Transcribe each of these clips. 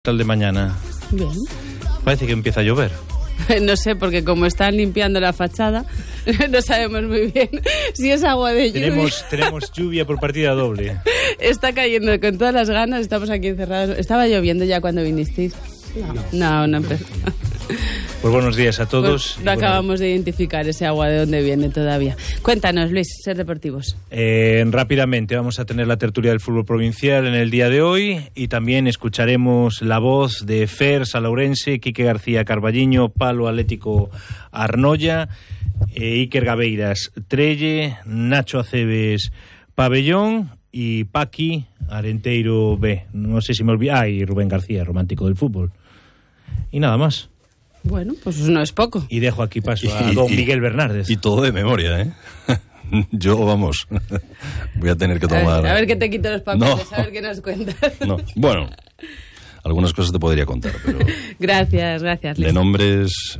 Tal de mañana. Bien. Parece que empieza a llover. No sé, porque como están limpiando la fachada, no sabemos muy bien si es agua de lluvia. Tenemos lluvia por partida doble. Está cayendo con todas las ganas, estamos aquí encerrados. ¿Estaba lloviendo ya cuando vinisteis? No empezó. Pues buenos días a todos. Pues no acabamos de identificar ese agua de dónde viene todavía. Cuéntanos, Luis, Ser Deportivos. Rápidamente vamos a tener la tertulia del fútbol provincial en el día de hoy y también escucharemos la voz de Fer Salaurense, Quique García Carballiño, Palo Atlético Arnoia, Iker Gabeiras Trelle, Nacho Aceves Pabellón y Paqui Arenteiro B. No sé si me olvidé. Y Rubén García, romántico del fútbol. Y nada más. Bueno, pues no es poco. Y dejo aquí paso a don Miguel Bernárdez. Y todo de memoria, ¿eh? Yo, vamos, voy a tener que tomar... A ver que te quito los papeles, No. a ver qué nos cuentas. No, bueno, algunas cosas te podría contar, pero... Gracias, Luis. De nombres...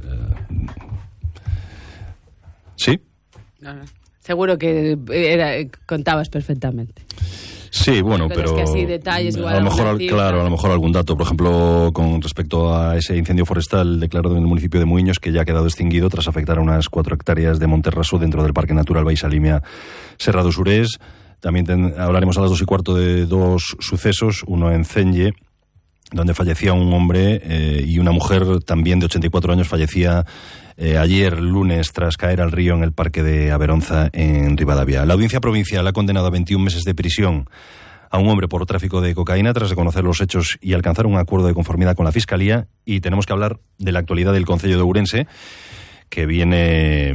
¿Sí? No. Seguro que contabas perfectamente. Sí, bueno, pero pero es que así detalles, igual a lo mejor, alguna cifra. claro, a lo mejor algún dato. Por ejemplo, con respecto a ese incendio forestal declarado en el municipio de Muiños, que ya ha quedado extinguido tras afectar a unas 4 hectáreas de monte raso dentro del Parque Natural Baixalimia Serra do Surés. También hablaremos a las 2:15 de 2 sucesos, uno en Celle, donde fallecía un hombre y una mujer también de 84 años fallecía ayer lunes tras caer al río en el Parque de Averonza en Ribadavia. La Audiencia Provincial ha condenado a 21 meses de prisión a un hombre por tráfico de cocaína tras reconocer los hechos y alcanzar un acuerdo de conformidad con la Fiscalía. Y tenemos que hablar de la actualidad del concello de Ourense, que viene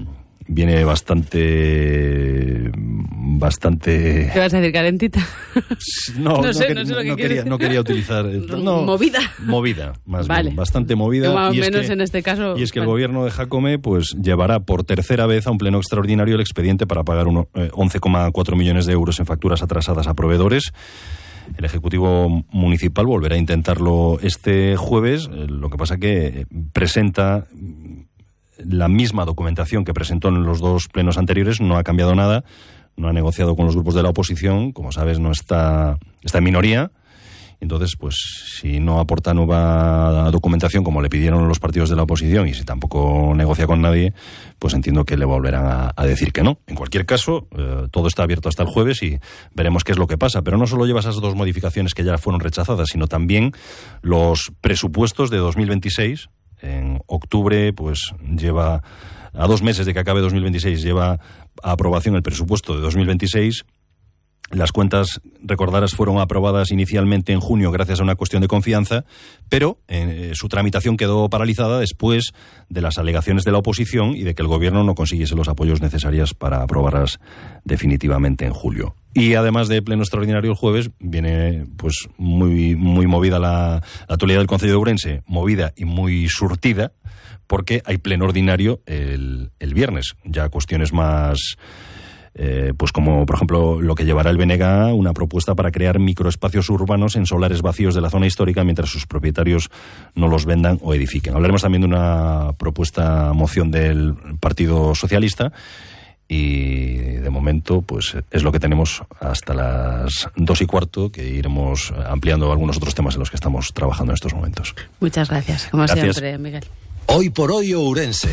bastante... ¿Qué vas a decir, calentita? No quería utilizar... Movida, más vale. bien, bastante movida. Más o menos en este caso... Y es que el gobierno de Jacome pues llevará por tercera vez a un pleno extraordinario el expediente para pagar 11,4 millones de euros en facturas atrasadas a proveedores. El Ejecutivo Municipal volverá a intentarlo este jueves, lo que pasa que presenta la misma documentación que presentó en los 2 plenos anteriores, no ha cambiado nada. No ha negociado con los grupos de la oposición, como sabes, está en minoría. Entonces, pues si no aporta nueva documentación como le pidieron los partidos de la oposición y si tampoco negocia con nadie, pues entiendo que le volverán a decir que no. En cualquier caso, todo está abierto hasta el jueves y veremos qué es lo que pasa. Pero no solo lleva esas 2 modificaciones que ya fueron rechazadas, sino también los presupuestos de 2026. En octubre, pues lleva... A 2 meses de que acabe 2026 lleva a aprobación el presupuesto de 2026. Las cuentas, recordarás, fueron aprobadas inicialmente en junio gracias a una cuestión de confianza, pero su tramitación quedó paralizada después de las alegaciones de la oposición y de que el gobierno no consiguiese los apoyos necesarios para aprobarlas definitivamente en julio. Y además de pleno extraordinario el jueves, viene pues muy movida la actualidad del concello de Ourense, movida y muy surtida, porque hay pleno ordinario el viernes. Ya cuestiones más... pues como por ejemplo lo que llevará el BNG, una propuesta para crear microespacios urbanos en solares vacíos de la zona histórica mientras sus propietarios no los vendan o edifiquen. Hablaremos también de una propuesta moción del Partido Socialista y de momento pues es lo que tenemos hasta las 2:15, que iremos ampliando algunos otros temas en los que estamos trabajando en estos momentos. Muchas gracias, como siempre, Miguel. Hoy por hoy Ourense.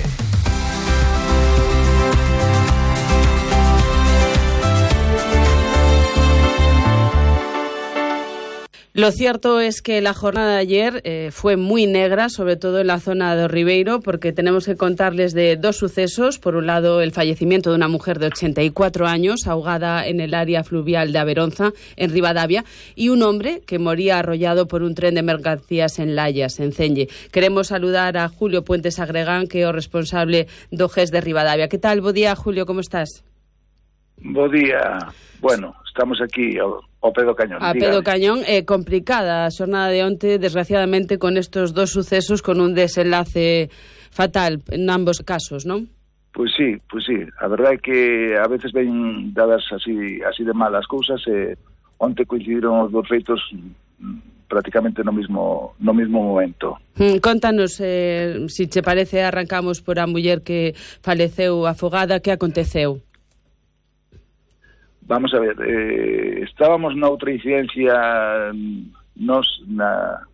Lo cierto es que la jornada de ayer fue muy negra, sobre todo en la zona de Ribeiro, porque tenemos que contarles de 2 sucesos. Por un lado, el fallecimiento de una mujer de 84 años, ahogada en el área fluvial de Averonza, en Ribadavia, y un hombre que moría arrollado por un tren de mercancías en Layas, en Celle. Queremos saludar a Julio Puentes Agregán, que é o responsable do GES de Ribadavia. Que tal? Bo día, Julio, como estás? Bo día. Bueno, estamos aquí ao pé do cañón. A pé do cañón, complicada a xornada de onte, desgraciadamente, con estos 2 sucesos, con un desenlace fatal en ambos casos, non? Pois sí. A verdade é que a veces ven dadas así de malas cousas e onte coincidiron os 2 feitos prácticamente no mismo momento. Contanos, si che parece, arrancamos por a muller que faleceu afogada, que aconteceu? Vamos a ver, estábamos na outra incidencia nos na